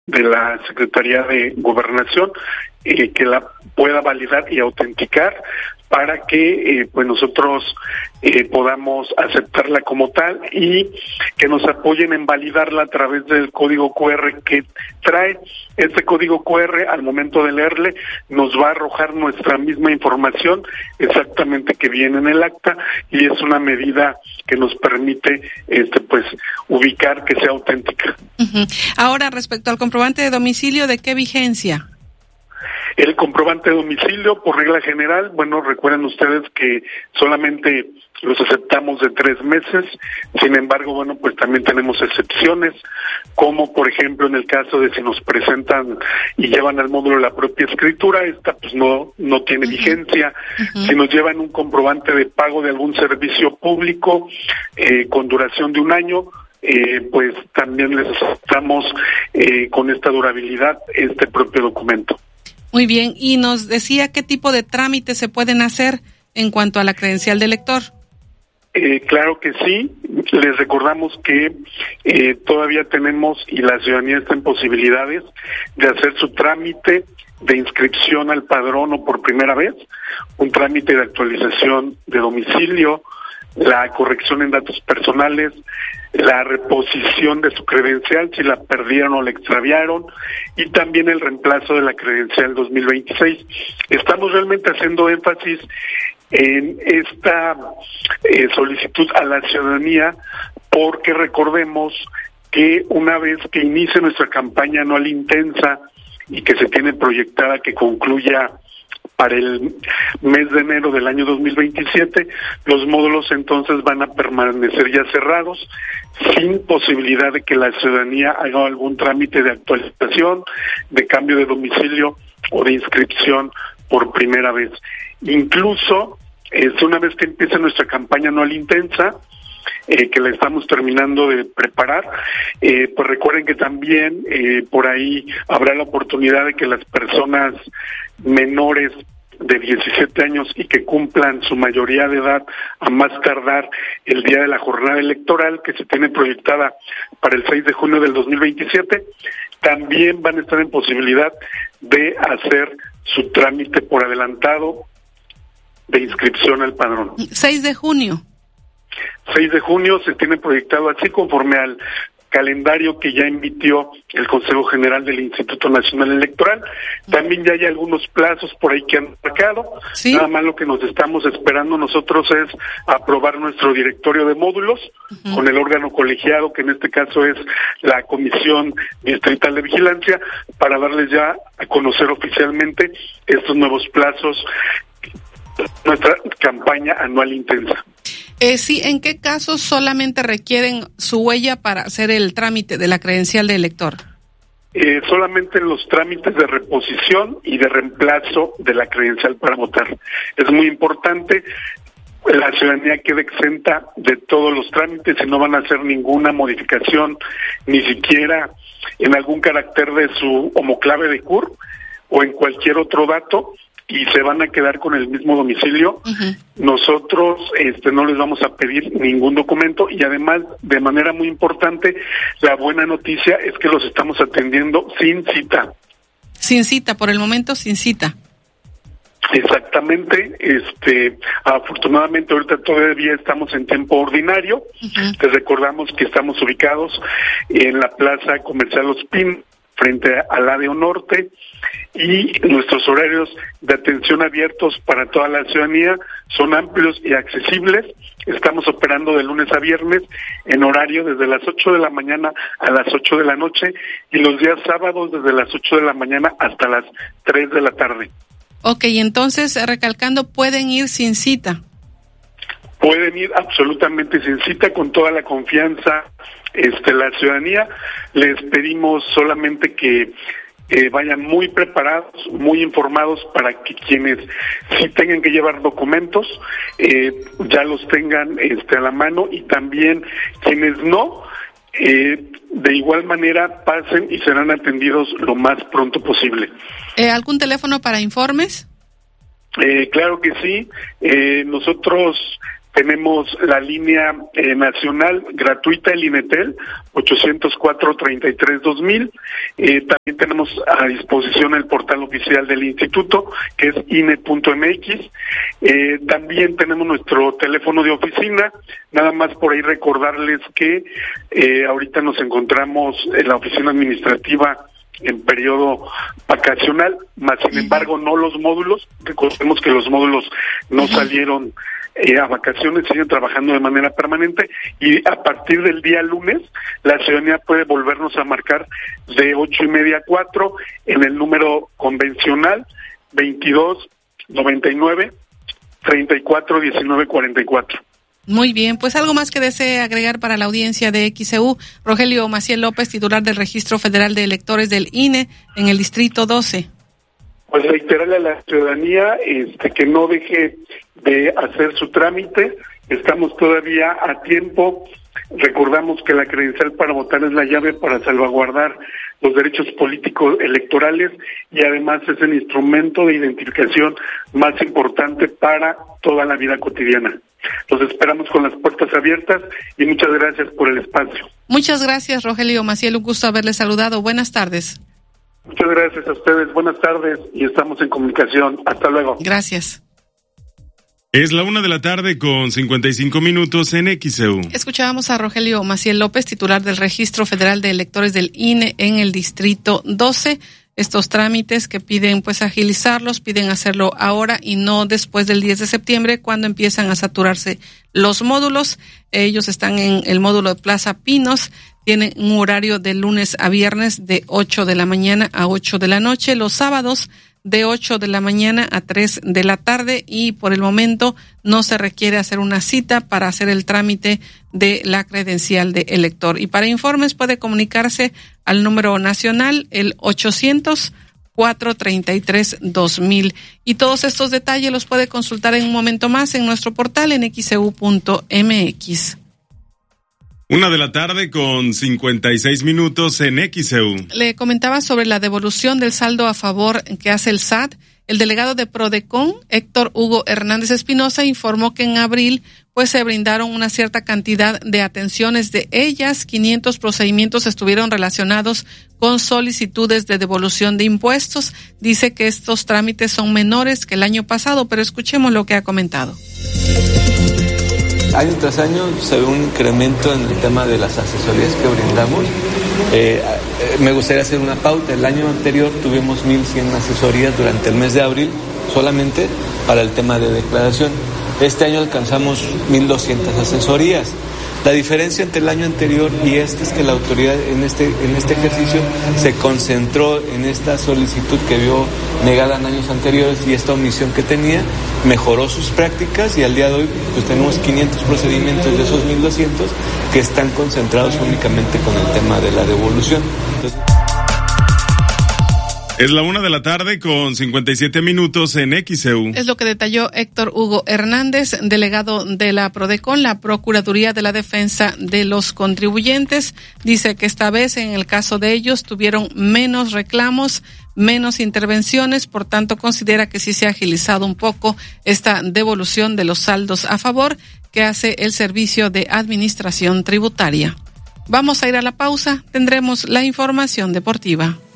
de la Secretaría de Gobernación, que la pueda validar y autenticar para que pues nosotros podamos aceptarla como tal y que nos apoyen en validarla a través del código QR que trae. Este código QR, al momento de leerle, nos va a arrojar nuestra misma información exactamente que viene en el acta, y es una medida que nos permite pues ubicar que sea auténtica. Uh-huh. Ahora, respecto al comprobante de domicilio, ¿de qué vigencia? El comprobante de domicilio, por regla general, bueno, recuerden ustedes que solamente los aceptamos de 3 meses. Sin embargo, bueno, pues también tenemos excepciones, como por ejemplo en el caso de si nos presentan y llevan al módulo la propia escritura, esta pues no tiene vigencia. Si nos llevan un comprobante de pago de algún servicio público con duración de 1 año, pues también les aceptamos con esta durabilidad este propio documento. Muy bien, y nos decía qué tipo de trámites se pueden hacer en cuanto a la credencial de lector. Claro que sí, les recordamos que todavía tenemos y la ciudadanía está en posibilidades de hacer su trámite de inscripción al padrón o por primera vez, un trámite de actualización de domicilio, la corrección en datos personales, la reposición de su credencial si la perdieron o la extraviaron, y también el reemplazo de la credencial 2026. Estamos realmente haciendo énfasis en esta solicitud a la ciudadanía, porque recordemos que una vez que inicie nuestra campaña anual intensa y que se tiene proyectada que concluya para el mes de enero del año 2027, los módulos entonces van a permanecer ya cerrados, sin posibilidad de que la ciudadanía haga algún trámite de actualización, de cambio de domicilio o de inscripción por primera vez. Incluso, una vez que empiece nuestra campaña anual intensa, que la estamos terminando de preparar, pues recuerden que también por ahí habrá la oportunidad de que las personas menores de 17 años y que cumplan su mayoría de edad a más tardar el día de la jornada electoral, que se tiene proyectada para el 6 de junio del 2027, también van a estar en posibilidad de hacer su trámite por adelantado de inscripción al padrón. 6 de junio. 6 de junio se tiene proyectado así conforme al calendario que ya emitió el Consejo General del Instituto Nacional Electoral. También ya hay algunos plazos por ahí que han marcado. ¿Sí? Nada más lo que nos estamos esperando nosotros es aprobar nuestro directorio de módulos con el órgano colegiado, que en este caso es la Comisión Distrital de Vigilancia, para darles ya a conocer oficialmente estos nuevos plazos, nuestra campaña anual intensa. Sí, ¿en qué casos solamente requieren su huella para hacer el trámite de la credencial de elector? Solamente en los trámites de reposición y de reemplazo de la credencial para votar. Es muy importante, la ciudadanía queda exenta de todos los trámites y no van a hacer ninguna modificación, ni siquiera en algún carácter de su homoclave de CUR o en cualquier otro dato, y se van a quedar con el mismo domicilio. Nosotros no les vamos a pedir ningún documento, y además, de manera muy importante, la buena noticia es que los estamos atendiendo sin cita. Sin cita, por el momento sin cita. Exactamente, afortunadamente ahorita todavía estamos en tiempo ordinario. Les recordamos que estamos ubicados en la Plaza Comercial Los Pinos, frente al ADO Norte, y nuestros horarios de atención abiertos para toda la ciudadanía son amplios y accesibles. Estamos operando de lunes a viernes en horario desde las 8 de la mañana a las 8 de la noche, y los días sábados desde las 8 de la mañana hasta las 3 de la tarde. Ok, entonces, recalcando, ¿pueden ir sin cita? Pueden ir absolutamente sin cita, con toda la confianza. La ciudadanía, les pedimos solamente que vayan muy preparados, muy informados, para que quienes sí tengan que llevar documentos ya los tengan a la mano, y también quienes no, de igual manera pasen y serán atendidos lo más pronto posible. ¿Algún teléfono para informes? Claro que sí. Nosotros Tenemos la línea nacional gratuita, el INETEL, 804-33-2000. También tenemos a disposición el portal oficial del instituto, que es INE.mx. También tenemos nuestro teléfono de oficina. Nada más por ahí recordarles que ahorita nos encontramos en la oficina administrativa en periodo vacacional, más sin embargo no los módulos. Recordemos que los módulos no salieron a vacaciones, siguen trabajando de manera permanente, y a partir del día lunes la ciudadanía puede volvernos a marcar de 8:30 a 4 en el número convencional 2299-341944. Muy bien, pues algo más que desee agregar para la audiencia de XEU, Rogelio Maciel López, titular del Registro Federal de Electores del INE en el Distrito 12. Pues reiterarle a la ciudadanía que no deje de hacer su trámite, estamos todavía a tiempo. Recordamos que la credencial para votar es la llave para salvaguardar los derechos políticos electorales y además es el instrumento de identificación más importante para toda la vida cotidiana. Los esperamos con las puertas abiertas y muchas gracias por el espacio. Muchas gracias, Rogelio Maciel, un gusto haberle saludado. Buenas tardes. Muchas gracias a ustedes, buenas tardes y estamos en comunicación. Hasta luego. Gracias. Es la 1:55 en XEU. Escuchábamos a Rogelio Maciel López, titular del Registro Federal de Electores del INE en el Distrito 12. Estos trámites que piden pues agilizarlos, piden hacerlo ahora y no después del 10 de septiembre cuando empiezan a saturarse los módulos. Ellos están en el módulo de Plaza Pinos, tienen un horario de lunes a viernes de 8 de la mañana a 8 de la noche, los sábados de 8 de la mañana a 3 de la tarde y por el momento no se requiere hacer una cita para hacer el trámite de la credencial de elector. Y para informes puede comunicarse al número nacional, el 800-433-2000. Y todos estos detalles los puede consultar en un momento más en nuestro portal en xeu.mx. 1:56 en XEU. Le comentaba sobre la devolución del saldo a favor que hace el SAT. El delegado de Prodecon, Héctor Hugo Hernández Espinosa, informó que en abril pues se brindaron una cierta cantidad de atenciones. De ellas, 500 procedimientos estuvieron relacionados con solicitudes de devolución de impuestos. Dice que estos trámites son menores que el año pasado, pero escuchemos lo que ha comentado. Año tras año se ve un incremento en el tema de las asesorías que brindamos. Me gustaría hacer una pauta. El año anterior tuvimos 1,100 asesorías durante el mes de abril, solamente para el tema de declaración. Este año alcanzamos 1,200 asesorías. La diferencia entre el año anterior y este es que la autoridad en este ejercicio se concentró en esta solicitud que vio negada en años anteriores y esta omisión que tenía, mejoró sus prácticas y al día de hoy pues tenemos 500 procedimientos de esos 1,200 que están concentrados únicamente con el tema de la devolución. Entonces, es la 1:57 en XEU. Es lo que detalló Héctor Hugo Hernández, delegado de la Prodecon, la Procuraduría de la Defensa de los Contribuyentes. Dice que esta vez, en el caso de ellos, tuvieron menos reclamos, menos intervenciones, por tanto considera que sí se ha agilizado un poco esta devolución de los saldos a favor que hace el Servicio de Administración Tributaria. Vamos a ir a la pausa, tendremos la información deportiva.